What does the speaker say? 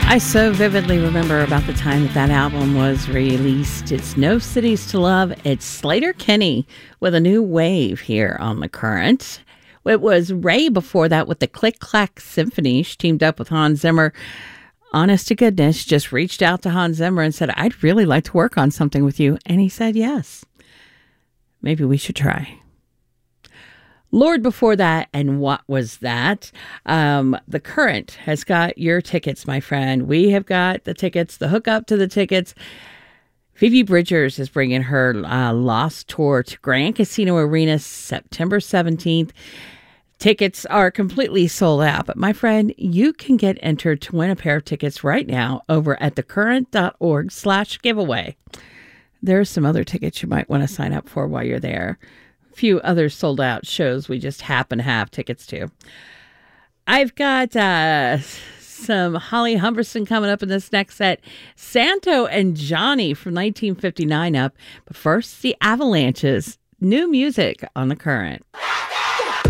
I so vividly remember about the time that album was released. It's No Cities to Love. It's Sleater-Kinney with a new wave here on The Current. It was Ray before that with the Click Clack Symphony. She teamed up with Hans Zimmer. Honest to goodness, just reached out to Hans Zimmer and said, I'd really like to work on something with you. And he said yes. Maybe we should try. Lorde before that, and what was that? The Current has got your tickets, my friend. We have got the tickets, the hookup to the tickets. Phoebe Bridgers is bringing her Lost tour to Grand Casino Arena September 17th. Tickets are completely sold out, but my friend, you can get entered to win a pair of tickets right now over at thecurrent.org/giveaway. There are some other tickets you might want to sign up for while you're there. Few other sold out shows we just happen to have tickets to. I've got some Holly Humberstone coming up in this next set. Santo and Johnny from 1959 up. But first, the Avalanches. New music on The Current.